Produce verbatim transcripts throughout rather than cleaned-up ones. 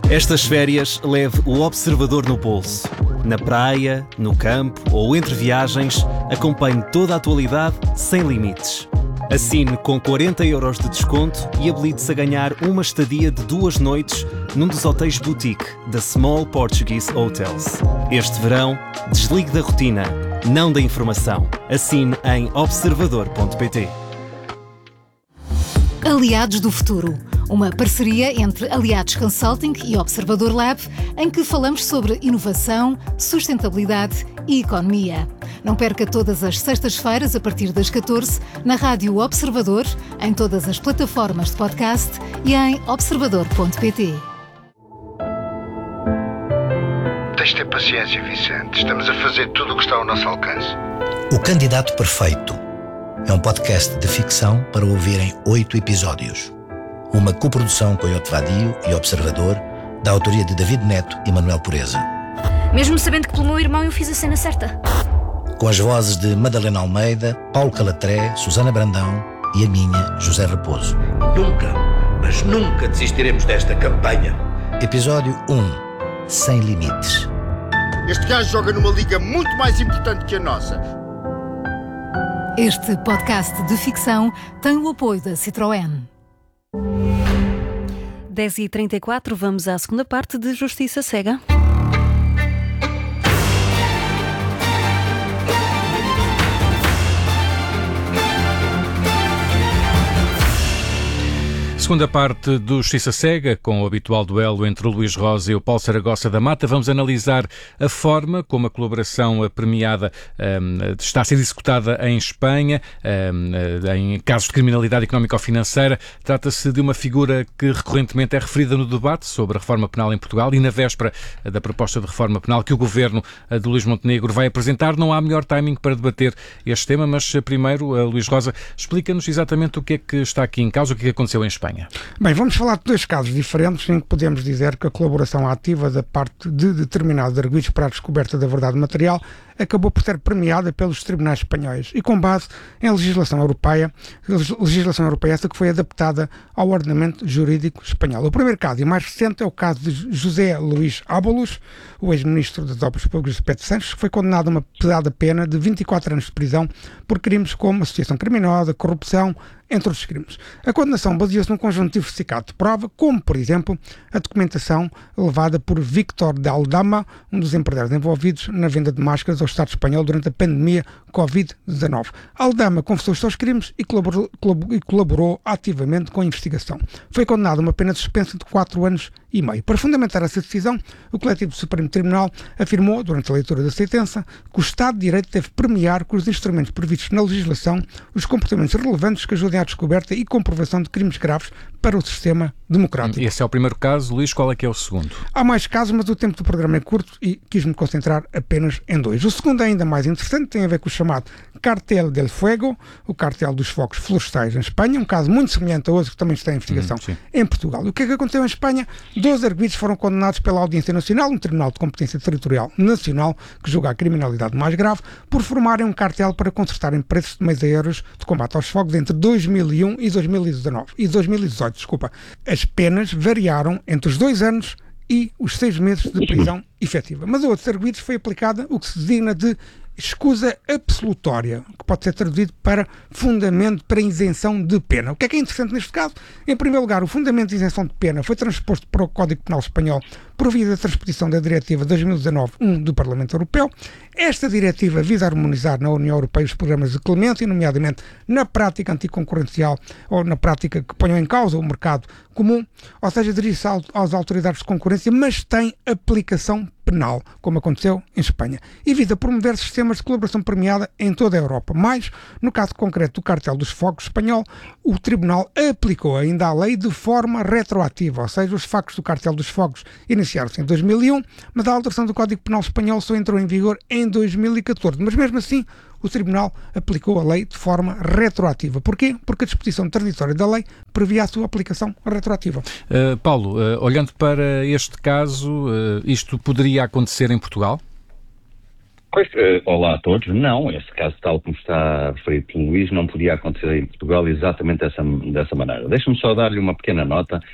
Estas férias, leve o Observador no bolso. Na praia, no campo ou entre viagens, acompanhe toda a atualidade sem limites. Assine com quarenta euros de desconto e habilite-se a ganhar uma estadia de duas noites num dos hotéis boutique da Small Portuguese Hotels. Este verão, desligue da rotina, não da informação. Assine em observador ponto pt. Aliados do Futuro, uma parceria entre Aliados Consulting e Observador Lab, em que falamos sobre inovação, sustentabilidade e economia. Não perca todas as sextas-feiras, a partir das catorze, na Rádio Observador, em todas as plataformas de podcast e em observador ponto pt. Tens de ter paciência, Vicente. Estamos a fazer tudo o que está ao nosso alcance. O Candidato Perfeito é um podcast de ficção para ouvir em oito episódios. Uma coprodução com Iote Vadio e Observador, da autoria de David Neto e Manuel Pureza. Mesmo sabendo que pelo meu irmão eu fiz a cena certa. Com as vozes de Madalena Almeida, Paulo Calatré, Susana Brandão e a minha, José Raposo. Nunca, mas nunca desistiremos desta campanha. Episódio um. Sem limites. Este gajo joga numa liga muito mais importante que a nossa. Este podcast de ficção tem o apoio da Citroën. dez e trinta e quatro, vamos à segunda parte de Justiça Cega. Segunda parte do Justiça Cega, com o habitual duelo entre o Luís Rosa e o Paulo Saragossa da Mata. Vamos analisar a forma como a colaboração premiada um, está a ser executada em Espanha, um, em casos de criminalidade económico-financeira. Trata-se de uma figura que recorrentemente é referida no debate sobre a reforma penal em Portugal e na véspera da proposta de reforma penal que o governo de Luís Montenegro vai apresentar. Não há melhor timing para debater este tema, mas primeiro, Luís Rosa, explica-nos exatamente o que é que está aqui em causa, o que é que aconteceu em Espanha. Bem, vamos falar de dois casos diferentes em que podemos dizer que a colaboração ativa da parte de determinados arguidos para a descoberta da verdade material acabou por ser premiada pelos tribunais espanhóis e com base em legislação europeia, legislação europeia essa que foi adaptada ao ordenamento jurídico espanhol. O primeiro caso e mais recente é o caso de José Luís Ábalos, o ex-ministro das Obras Públicas de Pedro Sanches, que foi condenado a uma pesada pena de vinte e quatro anos de prisão por crimes como associação criminosa, corrupção, entre outros crimes. A condenação baseou-se num conjunto diversificado de prova, como, por exemplo, a documentação levada por Víctor de Aldama, um dos empresários envolvidos na venda de máscaras ao Estado espanhol durante a pandemia covid dezenove. Aldama confessou os seus crimes e colaborou, e colaborou ativamente com a investigação. Foi condenado a uma pena de suspensa de quatro anos e meio. Para fundamentar essa decisão, o Coletivo do Supremo Tribunal afirmou, durante a leitura da sentença, que o Estado de Direito deve premiar com os instrumentos previstos na legislação os comportamentos relevantes que ajudem à descoberta e comprovação de crimes graves para o sistema democrático. Esse é o primeiro caso. Luís, qual é que é o segundo? Há mais casos, mas o tempo do programa é curto e quis-me concentrar apenas em dois. O segundo é ainda mais interessante, tem a ver com o chamado Cartel del Fuego, o cartel dos focos florestais em Espanha, um caso muito semelhante a outro que também está em investigação hum, em Portugal. O que é que aconteceu em Espanha? Dois arguidos foram condenados pela Audiência Nacional, um Tribunal de Competência Territorial Nacional, que julga a criminalidade mais grave, por formarem um cartel para consertarem preços de meios euros de combate aos fogos entre dois mil e um e dois mil e dezanove e dois mil e dezoito, desculpa. As penas variaram entre os dois anos e os seis meses de prisão efetiva. Mas a outros arguidos foi aplicada o que se designa de escusa absolutória, que pode ser traduzido para fundamento para isenção de pena. O que é que é interessante neste caso? Em primeiro lugar, o fundamento de isenção de pena foi transposto para o Código Penal Espanhol por via da transposição da Diretiva dois mil e dezanove um do Parlamento Europeu. Esta diretiva visa harmonizar na União Europeia os programas de clemência, nomeadamente na prática anticoncorrencial ou na prática que ponham em causa o mercado comum, ou seja, dirige-se às autoridades de concorrência, mas tem aplicação penal, como aconteceu em Espanha, e visa promover sistemas de colaboração premiada em toda a Europa. Mas, no caso concreto do cartel dos fogos espanhol, o Tribunal aplicou ainda a lei de forma retroativa, ou seja, os factos do cartel dos fogos iniciaram-se em dois mil e um, mas a alteração do Código Penal espanhol só entrou em vigor em dois mil e catorze. Mas mesmo assim, o Tribunal aplicou a lei de forma retroativa. Porquê? Porque a disposição transitória da lei previa a sua aplicação retroativa. Uh, Paulo, uh, olhando para este caso, uh, isto poderia acontecer em Portugal? Pois, uh, olá a todos. Não, esse caso, tal como está referido pelo Luís, não podia acontecer em Portugal exatamente dessa, dessa maneira. Deixa-me só dar-lhe uma pequena nota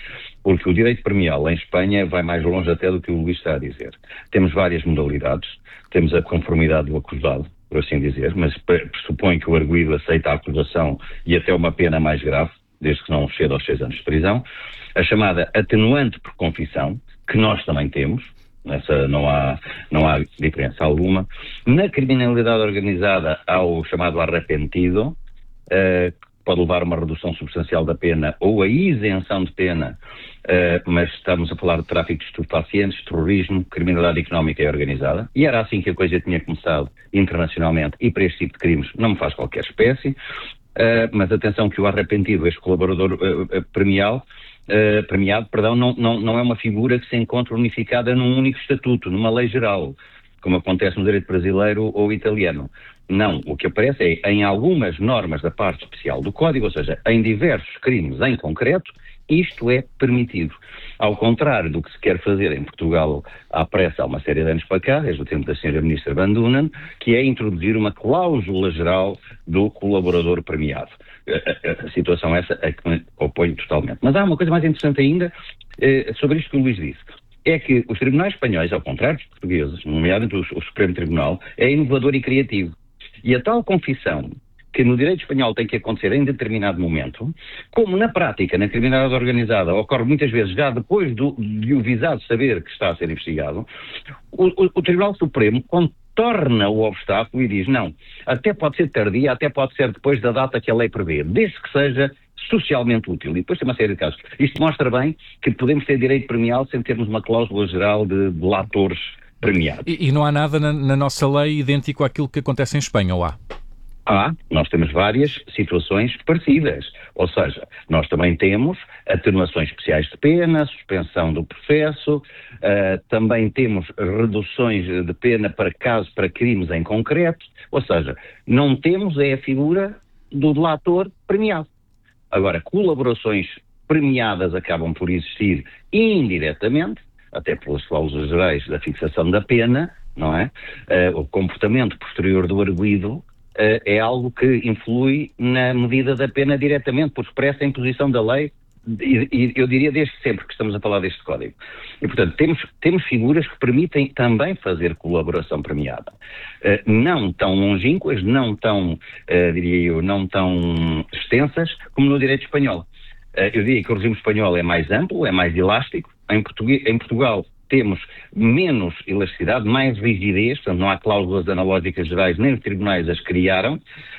Porque o direito premial em Espanha vai mais longe até do que o Luís está a dizer. Temos várias modalidades, temos a conformidade do acusado, por assim dizer, mas pressupõe que o arguido aceita a acusação e até uma pena mais grave, desde que não exceda aos seis anos de prisão. A chamada atenuante por confissão, que nós também temos, nessa não há, não há diferença alguma. Na criminalidade organizada há o chamado arrepentido, uh, que pode levar a uma redução substancial da pena ou a isenção de pena, uh, mas estamos a falar de tráfico de estupefacientes, terrorismo, criminalidade económica e organizada, e era assim que a coisa tinha começado internacionalmente, e para este tipo de crimes não me faz qualquer espécie, uh, mas atenção que o arrepentido, este colaborador uh, uh, premial, Uh, premiado, perdão, não, não, não é uma figura que se encontra unificada num único estatuto, numa lei geral, como acontece no direito brasileiro ou italiano. Não, o que aparece é em algumas normas da parte especial do Código, ou seja, em diversos crimes em concreto, isto é permitido. Ao contrário do que se quer fazer em Portugal à pressa há uma série de anos para cá, desde o tempo da senhora Ministra Van Dunen, que é introduzir uma cláusula geral do colaborador premiado. A, a, a situação essa é que me oponho totalmente. Mas há uma coisa mais interessante ainda eh, sobre isto que o Luís disse. É que os tribunais espanhóis, ao contrário dos portugueses, nomeadamente o, o Supremo Tribunal, é inovador e criativo. E a tal confissão que no direito espanhol tem que acontecer em determinado momento, como na prática, na criminalidade organizada, ocorre muitas vezes já depois do, de o visado saber que está a ser investigado, o, o, o Tribunal Supremo contorna o obstáculo e diz, não, até pode ser tardia, até pode ser depois da data que a lei prevê, desde que seja socialmente útil. E depois tem uma série de casos. Isto mostra bem que podemos ter direito premial sem termos uma cláusula geral de delatores premiados. E, e não há nada na, na nossa lei idêntico àquilo que acontece em Espanha, ou há? Há, nós temos várias situações parecidas, ou seja, nós também temos atenuações especiais de pena, suspensão do processo, uh, também temos reduções de pena para casos, para crimes em concreto, ou seja, não temos é a figura do delator premiado. Agora, colaborações premiadas acabam por existir indiretamente, até pelas cláusulas gerais da fixação da pena, não é? Uh, o comportamento posterior do arguido Uh, é algo que influi na medida da pena diretamente, por expressa imposição da lei, e, e eu diria desde sempre que estamos a falar deste código. E, portanto, temos, temos figuras que permitem também fazer colaboração premiada. Uh, não tão longínquas, não tão, uh, diria eu, não tão extensas como no direito espanhol. Uh, eu diria que o regime espanhol é mais amplo, é mais elástico. Em, Português, em Portugal temos menos elasticidade, mais rigidez, portanto não há cláusulas analógicas gerais, nem os tribunais as criaram.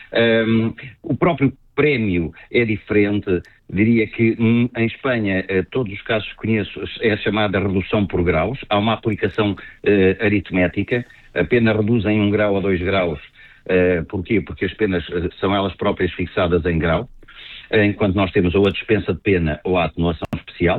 Um, o próprio prémio é diferente, diria que hum, em Espanha eh, todos os casos que conheço é a chamada redução por graus, há uma aplicação eh, aritmética, a pena reduz em um grau a dois graus, eh, porquê? Porque as penas eh, são elas próprias fixadas em grau, eh, enquanto nós temos ou a dispensa de pena ou a atenuação especial.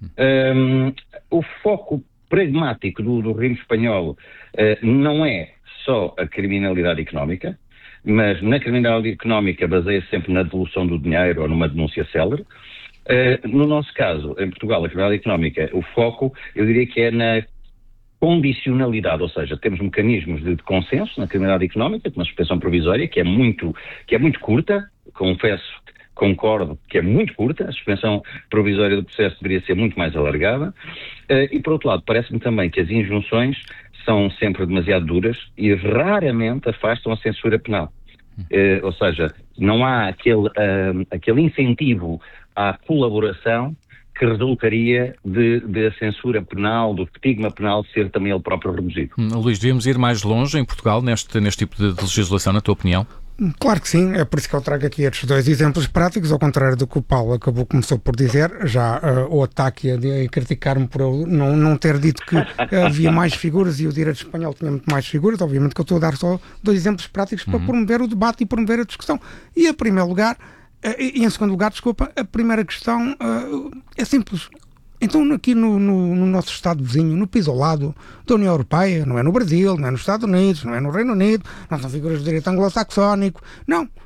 Um, o foco pragmático do, do regime espanhol uh, não é só a criminalidade económica, mas na criminalidade económica baseia-se sempre na devolução do dinheiro ou numa denúncia célere. Uh, no nosso caso, em Portugal, a criminalidade económica, o foco, eu diria que é na condicionalidade, ou seja, temos mecanismos de, de consenso na criminalidade económica, uma suspensão provisória, que é muito, que é muito curta, confesso, concordo que é muito curta, a suspensão provisória do processo deveria ser muito mais alargada, uh, e por outro lado, parece-me também que as injunções são sempre demasiado duras e raramente afastam a censura penal. Uh, ou seja, não há aquele, uh, aquele incentivo à colaboração que resultaria de, de a censura penal, do estigma penal ser também ele próprio reduzido. Hum, Luís, devíamos ir mais longe em Portugal neste, neste tipo de, de legislação, na tua opinião? Claro que sim, é por isso que eu trago aqui estes dois exemplos práticos, ao contrário do que o Paulo acabou, começou por dizer, já uh, o ataque a, a criticar-me por eu não, não ter dito que uh, havia mais figuras e o direito espanhol tinha muito mais figuras. Obviamente que eu estou a dar só dois exemplos práticos para uhum. promover o debate e promover a discussão. E em primeiro lugar, uh, e em segundo lugar, desculpa, a primeira questão uh, é simples. Então, aqui no, no, no nosso Estado vizinho, no piso ao lado da União Europeia, não é no Brasil, não é nos Estados Unidos, não é no Reino Unido, não são figuras de direito anglo-saxónico, não.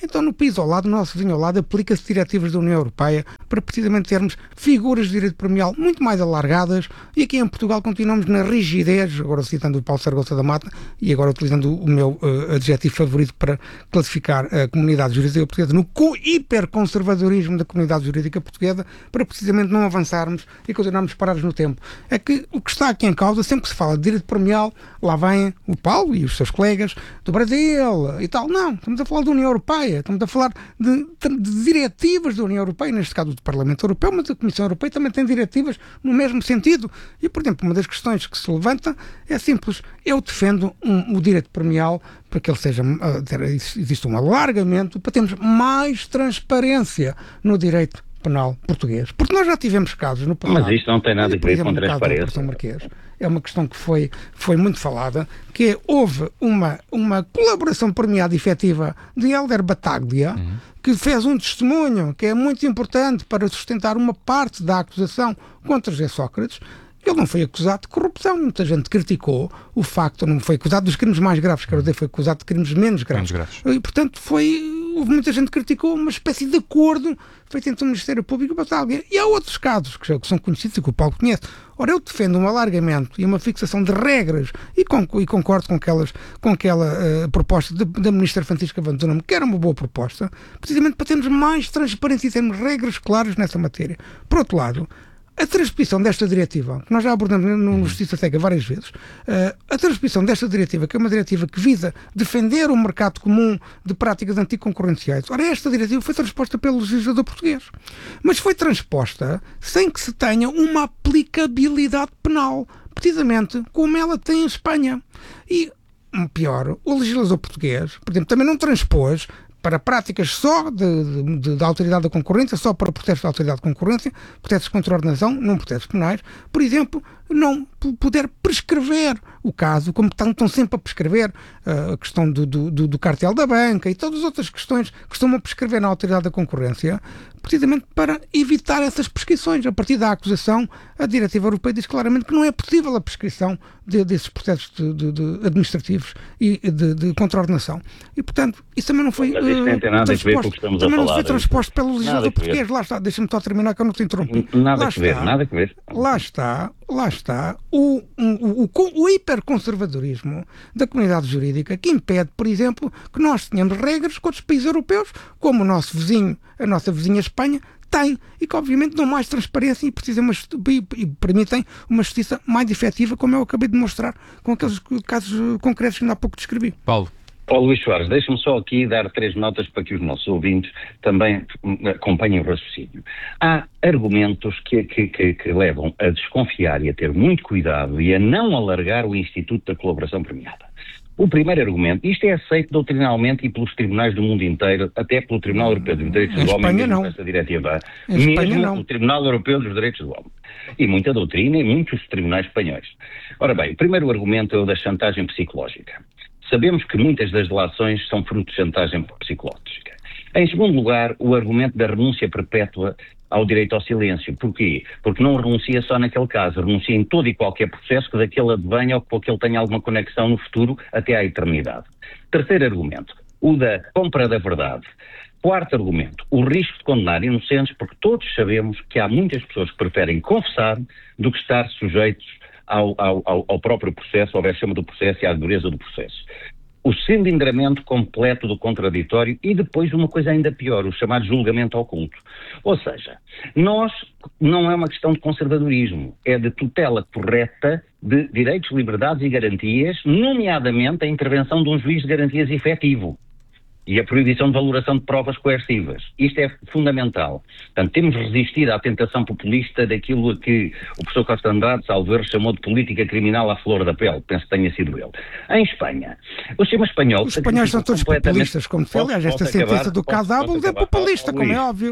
Então no país ao lado, no nosso vizinho ao lado, aplica-se diretivas da União Europeia para precisamente termos figuras de direito premial muito mais alargadas, e aqui em Portugal continuamos na rigidez, agora citando o Paulo Saragossa da Mata e agora utilizando o meu uh, adjetivo favorito para classificar a comunidade jurídica portuguesa, no hiperconservadorismo da comunidade jurídica portuguesa, para precisamente não avançarmos e continuarmos parados no tempo. É que o que está aqui em causa, sempre que se fala de direito premial, lá vem o Paulo e os seus colegas do Brasil e tal. Não, estamos a falar da União Europeia, estamos a falar de, de diretivas da União Europeia, neste caso do Parlamento Europeu, mas a Comissão Europeia também tem diretivas no mesmo sentido. E, por exemplo, uma das questões que se levanta é simples. Eu defendo um, o direito premial para que ele seja, uh, existe um alargamento, para termos mais transparência no direito penal português. Porque nós já tivemos casos no passado. Mas isto não tem nada a ver com transparência. É uma questão que foi, foi muito falada, que houve uma, uma colaboração premiada efetiva de Hélder Bataglia, uhum. que fez um testemunho que é muito importante para sustentar uma parte da acusação contra José Sócrates. Ele não foi acusado de corrupção. Muita gente criticou o facto, não foi acusado dos crimes mais graves, quero dizer, foi acusado de crimes menos graves. Menos graves. E, portanto, foi, houve muita gente que criticou uma espécie de acordo feito entre o Ministério Público e o Bataglia. E há outros casos que, já, que são conhecidos e que o Paulo conhece. Ora, eu defendo um alargamento e uma fixação de regras, e, com, e concordo com, aquelas, com aquela uh, proposta de, da Ministra Francisca Van Dunham, que era uma boa proposta, precisamente para termos mais transparência e termos regras claras nessa matéria. Por outro lado, a transposição desta diretiva, que nós já abordamos no Justiça Cega várias vezes, uh, a transposição desta diretiva, que é uma diretiva que visa defender o mercado comum de práticas anticoncorrenciais, ora, esta diretiva foi transposta pelo legislador português, mas foi transposta sem que se tenha uma aplicabilidade penal, precisamente como ela tem em Espanha. E, pior, o legislador português, por exemplo, também não transpôs para práticas só de, de, de autoridade da concorrência, só para protestos da autoridade da concorrência, protestos contra a ordenação, não protestos penais, por exemplo, não poder prescrever o caso, como estão, estão sempre a prescrever uh, a questão do, do, do cartel da banca e todas as outras questões que costumam prescrever na autoridade da concorrência, precisamente para evitar essas prescrições. A partir da acusação, a diretiva europeia diz claramente que não é possível a prescrição de, desses processos de, de, de administrativos e de, de contra-ordenação. E, portanto, isso também não foi... Mas isto não tem nada a ver com o que estamos a falar. Também não foi transposto pelo legislador português. Lá está, deixa-me só terminar que eu não te interrompi. Nada a ver, nada a ver. Lá está, lá está o, o, o, o hiperconservadorismo da comunidade jurídica, que impede, por exemplo, que nós tenhamos regras que outros países europeus, como o nosso vizinho, a nossa vizinha Espanha, tem, e que obviamente dão mais transparência e, precisam uma, e, e permitem uma justiça mais efetiva, como eu acabei de mostrar com aqueles casos concretos que ainda há pouco descrevi. Paulo. Ó oh, Luís Soares, deixa-me só aqui dar três notas para que os nossos ouvintes também acompanhem o raciocínio. Há argumentos que, que, que, que levam a desconfiar e a ter muito cuidado e a não alargar o Instituto da Colaboração Premiada. O primeiro argumento, isto é aceito doutrinalmente e pelos tribunais do mundo inteiro, até pelo Tribunal Europeu dos Direitos do Homem, mesmo essa diretiva, mesmo o Tribunal Europeu dos Direitos do Homem. E muita doutrina e muitos tribunais espanhóis. Ora bem, o primeiro argumento é o da chantagem psicológica. Sabemos que muitas das delações são fruto de chantagem psicológica. Em segundo lugar, o argumento da renúncia perpétua ao direito ao silêncio. Porquê? Porque não renuncia só naquele caso, renuncia em todo e qualquer processo que daquele advenha ou que ele tenha alguma conexão no futuro até à eternidade. Terceiro argumento, o da compra da verdade. Quarto argumento, o risco de condenar inocentes, porque todos sabemos que há muitas pessoas que preferem confessar do que estar sujeitos Ao, ao, ao próprio processo, ao vexame do processo e à dureza do processo. O cilindramento completo do contraditório e depois uma coisa ainda pior, o chamado julgamento oculto. Ou seja, nós não é uma questão de conservadorismo, é de tutela correta de direitos, liberdades e garantias, nomeadamente a intervenção de um juiz de garantias efetivo. E a proibição de valoração de provas coercivas. Isto é fundamental. Portanto, temos resistido à tentação populista daquilo a que o professor Costa Andrade, salvo erro, chamou de política criminal à flor da pele. Penso que tenha sido ele. Em Espanha, o sistema espanhol... Os espanhóis são todos populistas, como foi. Aliás, esta sentença do caso Ábalos é populista, como é óbvio.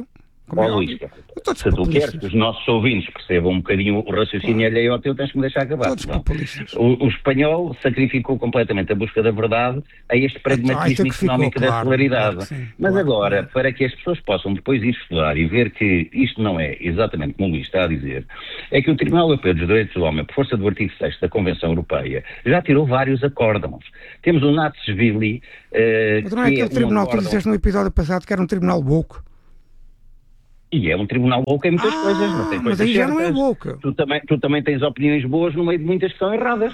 Como é Ó, Luís, se tu queres que os nossos ouvintes percebam um bocadinho o raciocínio claro. alheio ao teu, tens que me deixar acabar. O, o espanhol sacrificou completamente a busca da verdade a este pragmatismo ah, económico ficou, da claro, celeridade. Claro, sim, Mas claro, agora, claro. para que as pessoas possam depois ir estudar e ver que isto não é exatamente como o Luís está a dizer, é que o Tribunal Europeu dos Direitos do Homem, por força do artigo sexto da Convenção Europeia, já tirou vários acórdãos. Temos o Natsvili, uh, Mas não é aquele é tribunal que tu disseste no episódio passado que era um tribunal woke? E é um tribunal woke em muitas ah, coisas, não tem coisas mas aí já certas. não é woke. Tu também, tu também tens opiniões boas no meio de muitas que são erradas.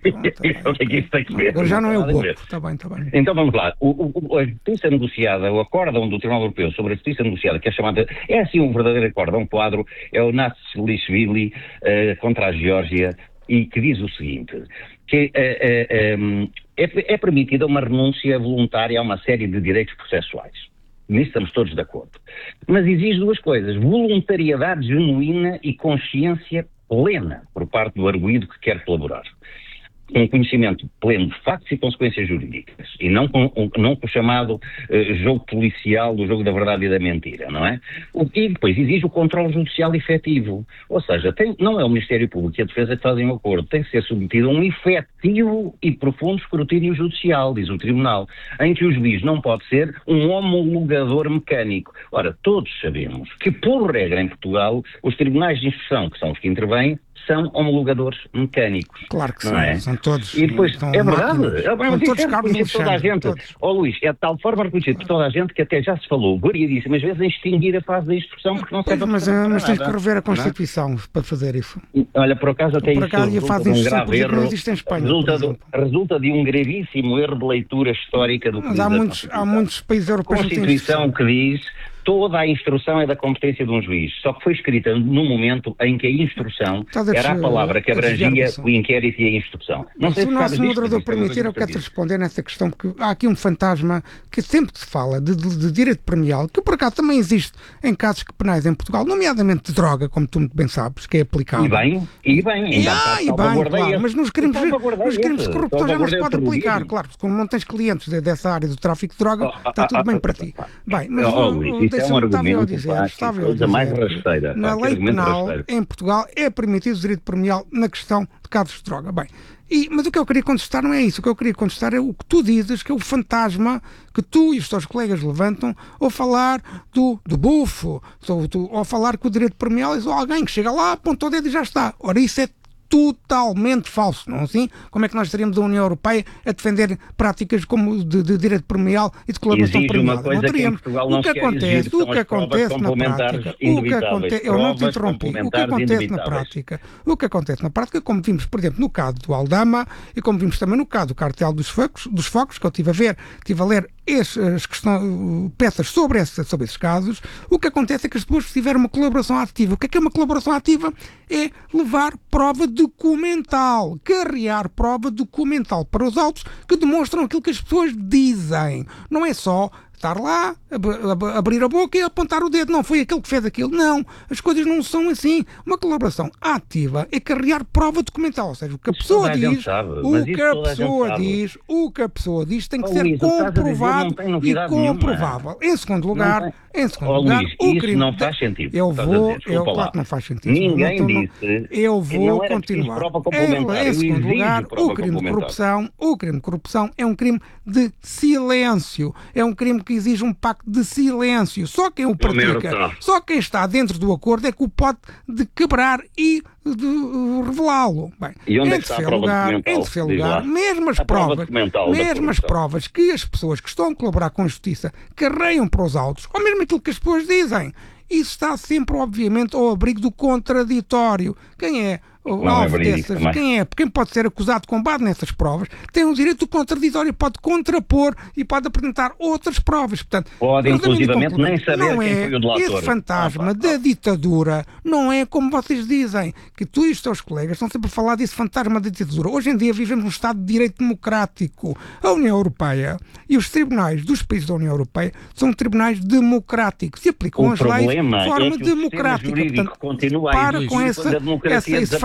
Ah, tá o que é que isso tem que ver? Agora já não é woke. Está bem, está bem. Então vamos lá. O, o, a justiça negociada, o acórdão do Tribunal Europeu sobre a justiça negociada, que é chamada, é assim um verdadeiro acórdão, um quadro, é o Natsvili uh, contra a Geórgia, e que diz o seguinte, que uh, uh, um, é, é permitida uma renúncia voluntária a uma série de direitos processuais. Nisso estamos todos de acordo. Mas exige duas coisas: voluntariedade genuína e consciência plena por parte do arguido que quer colaborar. Com conhecimento pleno de factos e consequências jurídicas. E não com, não com o chamado uh, jogo policial, do jogo da verdade e da mentira, não é? O que depois exige o controle judicial efetivo. Ou seja, tem, não é o Ministério Público e a Defesa que fazem o acordo, tem que ser submetido a um efetivo e profundo escrutínio judicial, diz o Tribunal, em que o juiz não pode ser um homologador mecânico. Ora, todos sabemos que, por regra em Portugal, os tribunais de instrução, que são os que intervêm, são homologadores mecânicos. Claro que não são, é? são todos. E depois, é verdade, é, são mas todos é cabos reconhecido toda a gente. Ó oh, Luís, é de tal forma reconhecido por toda a gente que até já se falou variadíssimas vezes em extinguir a fase da instrução porque não serve Mas, a mas tens que rever a Constituição é? para fazer isso. Olha, por acaso até por acaso, isso resulta de um grave erro. Não existe em Espanha, resulta, do, resulta de um gravíssimo erro de leitura histórica do que mas diz há muitos, há muitos países europeus que têm Constituição que diz toda a instrução é da competência de um juiz, só que foi escrita no momento em que a instrução era a palavra que abrangia o inquérito e a instrução. Não sei se o nosso moderador permitir, eu quero-te responder nessa questão, porque há aqui um fantasma que sempre se fala de, de, de direito premial, que por acaso também existe em casos penais em Portugal, nomeadamente de droga, como tu muito bem sabes, que é aplicado. E bem, e bem. E, ah, e bem, claro, mas nos crimes, nos crimes de corrupção já não se pode aplicar, claro, como não tens clientes dessa área do tráfico de droga, está tudo bem para ti. Bem, mas é um argumento, dizer, pá, coisa mais rasteira. Na lei penal, em Portugal, é permitido o direito premial na questão de casos de droga. Bem, e, mas o que eu queria contestar não é isso. O que eu queria contestar é o que tu dizes, que é o fantasma que tu e os teus colegas levantam ao falar do, do bufo, ou, ou falar que o direito premial é só alguém que chega lá, aponta o dedo e já está. Ora, isso é totalmente falso, não é assim? Como é que nós teríamos a União Europeia a defender práticas como de, de direito premial e de colaboração premiada? Não teríamos. O que acontece, o que acontece na prática, o que acontece, eu não te interrompi, o que acontece na prática, o que acontece na prática, como vimos, por exemplo, no caso do Aldama e como vimos também no caso do cartel dos focos, dos focos que eu estive a ver, estive a ler as questões, peças sobre, essa, sobre esses casos, o que acontece é que as pessoas tiveram uma colaboração ativa. O que é que é uma colaboração ativa? É levar prova documental, carrear prova documental para os autos que demonstram aquilo que as pessoas dizem. Não é só estar lá, ab ab abrir a boca e apontar o dedo. Não, foi aquele que fez aquilo. Não, as coisas não são assim. Uma colaboração ativa é carregar prova documental. Ou seja, o que a pessoa diz, o que a pessoa diz, o que a pessoa diz tem que ser comprovado e comprovável. Em segundo lugar, em segundo lugar, o crime... Isso não faz sentido. Eu vou... Eu, claro que não faz sentido. Ninguém disse... Eu vou continuar. Em segundo lugar, o crime de corrupção, o crime de corrupção é um crime de silêncio. É um crime que exige um pacto de silêncio. Só quem o pratica, só quem está dentro do acordo é que o pode de quebrar e de uh, revelá-lo. Bem, e onde é que está a prova lugar, documental? Em terceiro lugar, mesmo as provas, mesmo as provas que as pessoas que estão a colaborar com a justiça carreiam para os autos, ou mesmo aquilo que as pessoas dizem, isso está sempre, obviamente, ao abrigo do contraditório. Quem é o alvo dessas? Quem é? Quem pode ser acusado com base nessas provas tem um direito do contraditório, pode contrapor e pode apresentar outras provas. Portanto, pode, inclusivamente, nem saber não quem é foi o delator. Esse fantasma ah, da ditadura não é como vocês dizem, que tu e os teus colegas estão sempre a falar desse fantasma da ditadura. Hoje em dia vivemos num Estado de Direito democrático. A União Europeia e os tribunais dos países da União Europeia são tribunais democráticos e aplicam o as leis de forma é que democrática. O Portanto, continua para com essa, essa, esse fantasma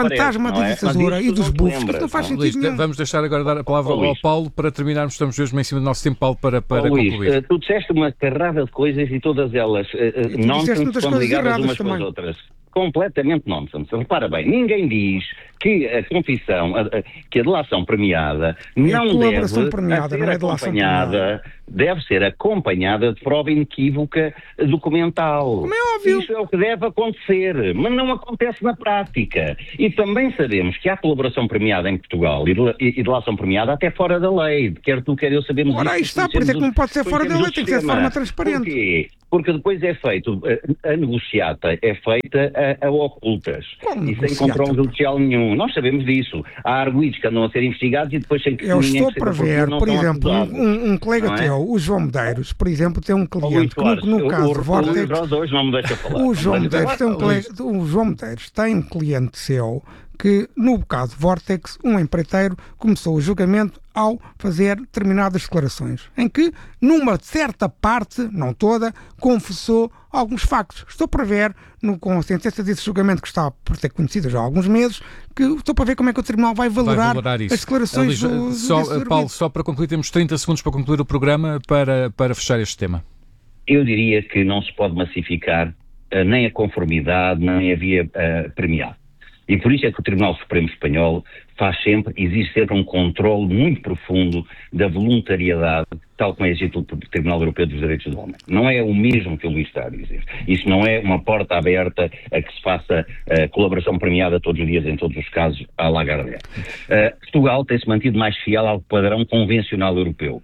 fantasma aparece, da ditadura e dos bufos, isso não faz não, sentido Luís, nenhum. Vamos deixar agora dar a palavra oh, ao Paulo para terminarmos, estamos mesmo em cima do nosso tempo, Paulo, para, para oh, Luís, concluir. Uh, tu disseste uma carrada de coisas e todas elas uh, uh, nonsense estão ligadas umas com as outras. Completamente nonsense. Repara bem, ninguém diz que a confissão, a, a, que a delação premiada é não deve premiada, ser não é acompanhada, deve ser acompanhada de prova inequívoca documental. Como é óbvio. Isso é o que deve acontecer, mas não acontece na prática. E também sabemos que há colaboração premiada em Portugal e, e delação premiada até fora da lei. Quer tu, quer eu sabemos Ora, aí isso. está, por isso é que não pode ser fora da lei, tem que ser de forma transparente. Porquê? Porque depois é feito, a, a negociata é feita a, a ocultas. Como e sem controle judicial nenhum. Nós sabemos disso. Há arguidos que andam a ser investigados e depois sem que Eu ninguém estou para ver, por exemplo, um, um colega é? teu, o João Medeiros, por exemplo, tem um cliente que no, no caso o, de Vortex... O, hoje não me deixa falar. O João Medeiros tem um colega, o João Medeiros tem um cliente seu que, no caso de Vortex, um empreiteiro começou o julgamento ao fazer determinadas declarações, em que, numa certa parte, não toda, confessou alguns factos. Estou para ver, no, com a sentença desse julgamento que está por ter conhecido já há alguns meses, que estou para ver como é que o Tribunal vai valorar, vai valorar as declarações Luís, do, só, do Paulo, só para concluir, temos trinta segundos para concluir o programa para, para fechar este tema. Eu diria que não se pode massificar uh, nem a conformidade, nem a via uh, premiada. E por isso é que o Tribunal Supremo Espanhol faz sempre, existe sempre um controle muito profundo da voluntariedade, tal como é exigido pelo Tribunal Europeu dos Direitos do Homem. Não é o mesmo que o Luís está a dizer. Isso não é uma porta aberta a que se faça uh, colaboração premiada todos os dias, em todos os casos, à Lagardère. Uh, Portugal tem-se mantido mais fiel ao padrão convencional europeu.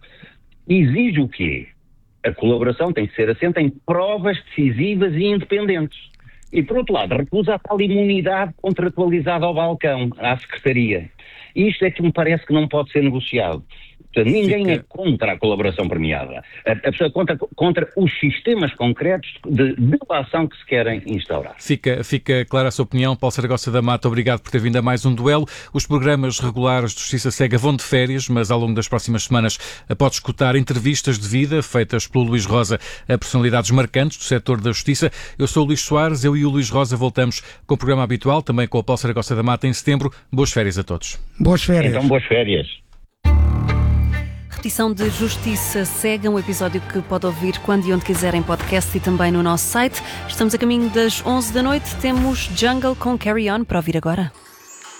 Exige o quê? A colaboração tem que ser assente em provas decisivas e independentes. E, por outro lado, recusa a tal imunidade contratualizada ao balcão, à Secretaria. Isto é que me parece que não pode ser negociado. Portanto, ninguém Fica... é contra a colaboração premiada. A, a pessoa é contra, contra os sistemas concretos de delação que se querem instaurar. Fica, fica clara a sua opinião. Paulo Saragossa da Mata, obrigado por ter vindo a mais um duelo. Os programas regulares de Justiça Cega vão de férias, mas ao longo das próximas semanas pode escutar entrevistas de vida feitas pelo Luís Rosa a personalidades marcantes do setor da Justiça. Eu sou o Luís Soares, eu e o Luís Rosa voltamos com o programa habitual, também com o Paulo Saragossa da Mata em setembro. Boas férias a todos. Boas férias. Então, boas férias. Repetição de Justiça Cega, um episódio que pode ouvir quando e onde quiser em podcast e também no nosso site. Estamos a caminho das onze da noite, temos Jungle com Carry On para ouvir agora.